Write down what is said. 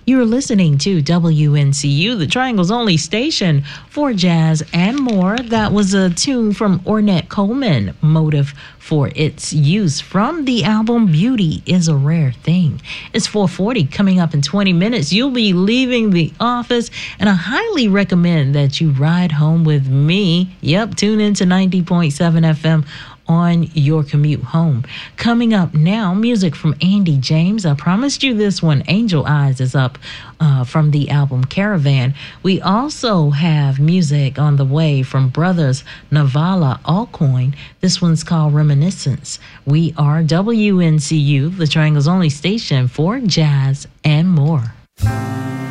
You're listening to WNCU, the Triangle's only station for jazz and more. That was a tune from Ornette Coleman, Motive for Its Use, from the album Beauty is a Rare Thing. It's 4:40. Coming up in 20 minutes, you'll be leaving the office, and I highly recommend that you ride home with me. Yep, tune in to 90.7 FM on your commute home. Coming up now, music from Andy James. I promised you this one. Angel Eyes is up from the album Caravan. We also have music on the way from brothers Navala Alcoin. This one's called Reminiscence. We are WNCU, the Triangle's only station for jazz and more.